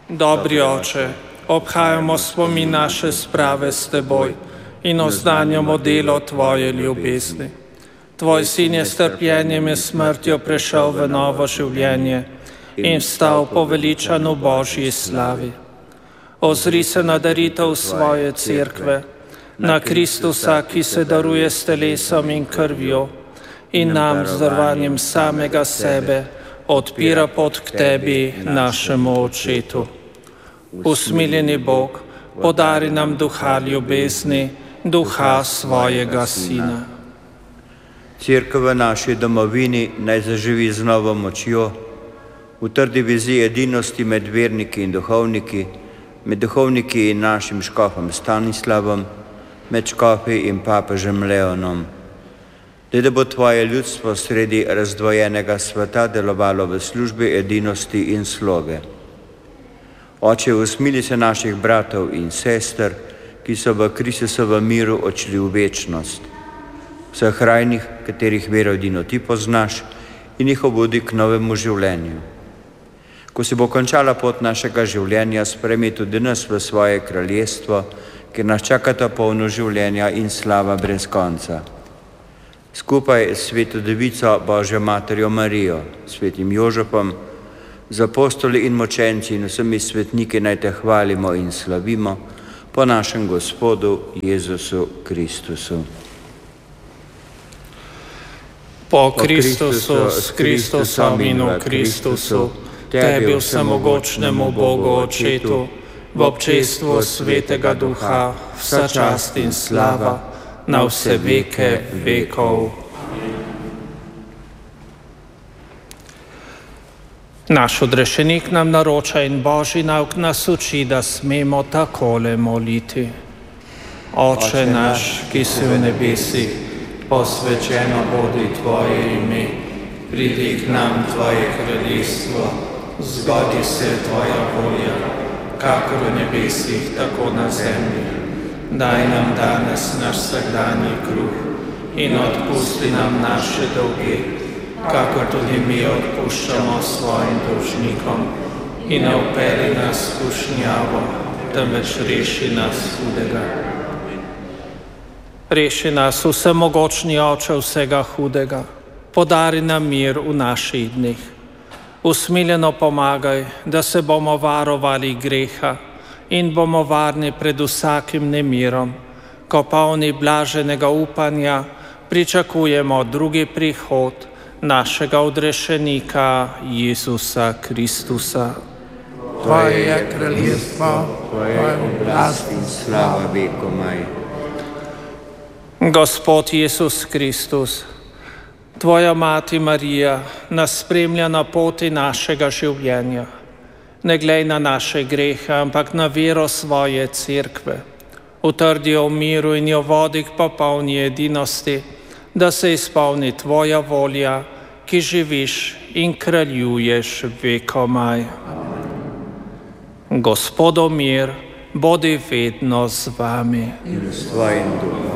Dobri Oče, obhajamo spomin naše sprave s Teboj in oznanjamo delo Tvoje ljubezni. Tvoj sin je s trpljenjem in smrtjo prešel v novo življenje in vstal poveličan v Božji slavi. Ozri se na daritev svoje cerkve, na Kristusa, ki se daruje s telesom in krvjo in nam z darovanjem samega sebe odpira pot k Tebi, našemu Očetu. Usmiljeni Bog, podari nam duha ljubezni, duha svojega Sina. Cerkev v naši domovini naj zaživi z novo močjo, v trdi viziji edinosti med verniki in duhovniki, med duhovniki in našim škofom Stanislavom, med škofi in papežem Leonom. Da bo Tvoje ljudstvo sredi razdvojenega sveta delovalo v službi edinosti in sloge. Oče, usmili se naših bratov in sester, ki so v Kristusovem miru odšli v večnost. Vseh rajnih, katerih vero edino Ti poznaš, in jih obudi k novemu življenju. Ko se bo končala pot našega življenja, sprejmi tudi nas v svoje kraljestvo, kjer nas čakata polno življenja in slava brez konca. Skupaj s Sveto Devico Božjo Materjo Marijo, Svetim Jožefom, z apostoli in močenci in vsemi svetniki naj Te hvalimo in slavimo po našem Gospodu Jezusu Kristusu. Po Kristusu, s Kristusom in v Kristusu, Tebi vsemogočnemu Bogu Očetu, v občestvu Svetega Duha, vsa čast in slava, na vse veke vekov. Naš odrešenik nam naroča in Božji nauk nas uči, da smemo takole moliti. Oče naš, ki si v nebesih, posvečeno bodi Tvoje ime, pridi k nam Tvoje kraljestvo, zgodi se Tvoja volja, kakor v nebesih, tako na zemlji. Daj nam danes naš vsakdanji kruh in odpusti nam naše dolge, kakor tudi mi odpuščamo svojim dolžnikom. In ne vpelji nas v skušnjavo, temveč reši nas hudega. Reši nas, vsemogočni Oče vsega hudega, podari nam mir v naših dneh. Usmiljeno pomagaj, da se bomo varovali greha in bomo varni pred vsakim nemirom, ko polni blaženega upanja pričakujemo drugi prihod našega odrešenika Jezusa Kristusa. Tvoje je kraljestvo, Tvoja oblast in slava vekomaj. Gospod Jezus Kristus, Tvoja mati Marija nas spremlja na poti našega življenja. Ne glej na naše grehe, ampak na vero svoje cerkve. Utrdi jo v miru in jo vodi k popolni edinosti, da se izpolni Tvoja volja, ki živiš in kraljuješ vekomaj. Gospodov mir bodi vedno z vami. In s Tvojim duhom.